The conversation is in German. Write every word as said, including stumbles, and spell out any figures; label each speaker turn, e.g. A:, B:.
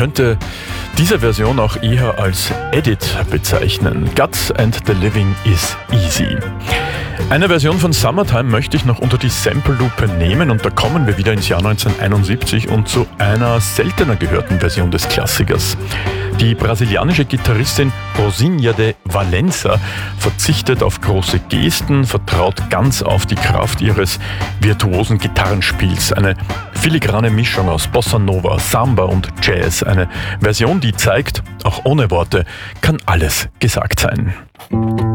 A: könnte diese Version auch eher als Edit bezeichnen. Guts and the Living is Easy. Eine Version von Summertime möchte ich noch unter die Sample-Lupe nehmen und da kommen wir wieder ins Jahr neunzehnhunderteinundsiebzig und zu einer seltener gehörten Version des Klassikers. Die brasilianische Gitarristin Rosinha de Valença verzichtet auf große Gesten, vertraut ganz auf die Kraft ihres virtuosen Gitarrenspiels. Eine filigrane Mischung aus Bossa Nova, Samba und Jazz. Eine Version, die zeigt, auch ohne Worte kann alles gesagt sein.